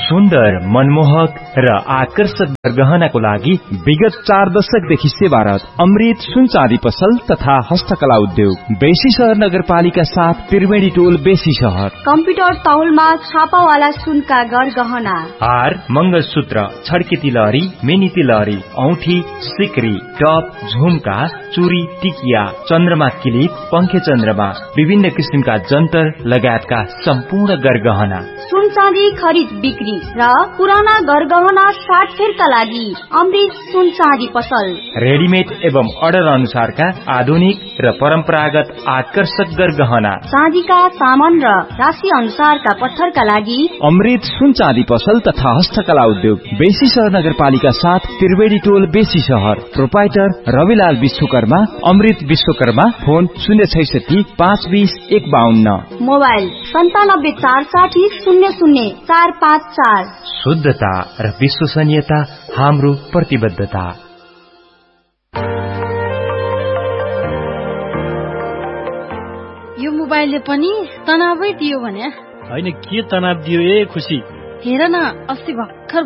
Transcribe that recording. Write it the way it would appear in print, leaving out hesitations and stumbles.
सुन्दर, मनमोहक र आकर्षक गहनाको लागि विगत 4 दशकदेखि सेवारत अमृत सुन चाँदी पसल तथा हस्तकला उद्योग, बेसी शहर नगरपालिका 7 त्रिवेणी टोल, बेसी शहर। कम्प्युटर तौलमा छापावाला सुनका गहना, हार, मंगलसूत्र, छड्के तिलहरी, मिनी तिलहरी, औठी, सिक्री, टप, झुमका, चुरी, टिकिया, चन्द्रमा किलिप, पंखे चन्द्रमा, विभिन्न किसिमका जन्तर लगायतका सम्पूर्ण गरगहना। सुन चाँदी खरिद बिक्री र पुराना गरगहना साटफेरका लागि अमृत सुन चाँदी पसल। रेडिमेड एवं अर्डर अनुसारका आधुनिक र परम्परागत आकर्षक गरगहना, चाँदीका सामान र राशि अनुसारका पत्थरका लागि अमृत सुन चाँदी पसल तथा हस्तकला उद्योग, बेसी शहर नगरपालिका 7 त्रिवेणी टोल, बेसी शहर। प्रोपाइटर रविलाल विश्वकर्मा, अमृत विश्वकर्मा। फोन 066 520 152। मोबाइल 9746000454। शुद्धता र विश्वसनीयता हाम्रो प्रतिबद्धता। यो मोबाइलले पनि तनावै दियो भने होइन, के तनाव दियो ए खुसी? हेर न, अस्ति भर्खर